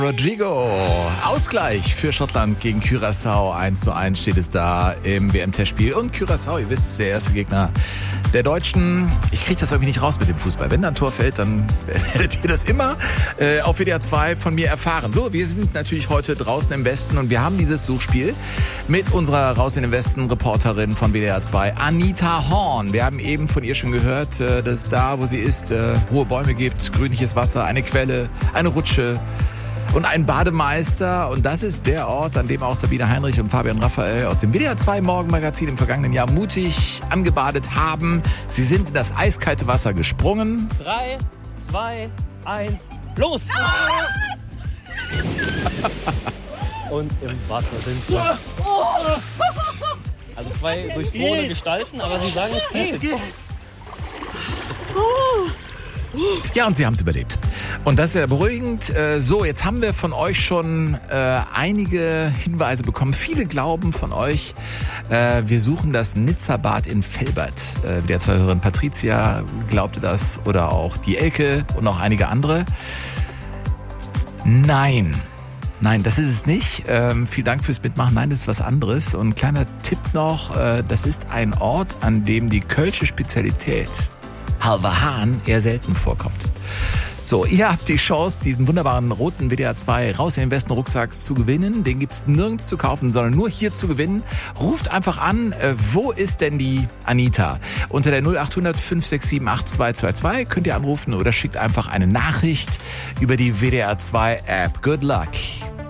Rodrigo, Ausgleich für Schottland gegen Curaçao. 1:1 steht es da im WM-Testspiel. Und Curaçao, ihr wisst, der erste Gegner der Deutschen. Ich kriege das irgendwie nicht raus mit dem Fußball. Wenn da ein Tor fällt, dann werdet ihr das immer auf WDR 2 von mir erfahren. So, wir sind natürlich heute draußen im Westen und wir haben dieses Suchspiel mit unserer Raus in den Westen Reporterin von WDR 2, Anita Horn. Wir haben eben von ihr schon gehört, dass es da, wo sie ist, hohe Bäume gibt, grünliches Wasser, eine Quelle, eine Rutsche und ein Bademeister. Und das ist der Ort, an dem auch Sabine Heinrich und Fabian Raphael aus dem WDR 2 Morgenmagazin im vergangenen Jahr mutig angebadet haben. Sie sind in das eiskalte Wasser gesprungen. 3, 2, 1, los! Und im Wasser sind sie. Also zwei durchbohrende Gestalten, aber sie sagen, es geht. Ja, und sie haben es überlebt. Und das ist sehr beruhigend. So, jetzt haben wir von euch schon einige Hinweise bekommen. Viele glauben von euch, wir suchen das Nizza-Bad in Velbert. Der Zuhörerin Patricia glaubte das oder auch die Elke und auch einige andere. Nein, das ist es nicht. Vielen Dank fürs Mitmachen. Nein, das ist was anderes. Und ein kleiner Tipp noch, das ist ein Ort, an dem die kölsche Spezialität halber Hahn eher selten vorkommt. So, ihr habt die Chance, diesen wunderbaren roten WDR 2 Raus in den Westen Rucksack zu gewinnen. Den gibt's nirgends zu kaufen, sondern nur hier zu gewinnen. Ruft einfach an, wo ist denn die Anita? Unter der 0800 567 8222 könnt ihr anrufen oder schickt einfach eine Nachricht über die WDR 2 App. Good luck!